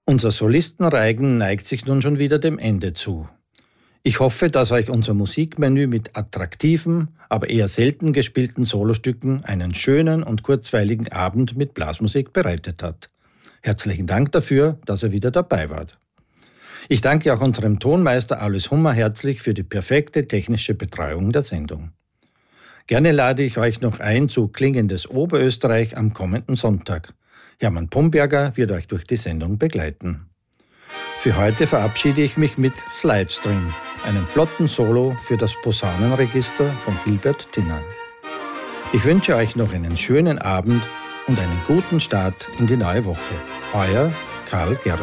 Unser Solistenreigen neigt sich nun schon wieder dem Ende zu. Ich hoffe, dass euch unser Musikmenü mit attraktiven, aber eher selten gespielten Solostücken einen schönen und kurzweiligen Abend mit Blasmusik bereitet hat. Herzlichen Dank dafür, dass ihr wieder dabei wart. Ich danke auch unserem Tonmeister Alois Hummer herzlich für die perfekte technische Betreuung der Sendung. Gerne lade ich euch noch ein zu Klingendes Oberösterreich am kommenden Sonntag. Hermann Pomberger wird euch durch die Sendung begleiten. Für heute verabschiede ich mich mit Slidestream, einem flotten Solo für das Posaunenregister von Gilbert Tinner. Ich wünsche euch noch einen schönen Abend und einen guten Start in die neue Woche. Euer Karl Gerl.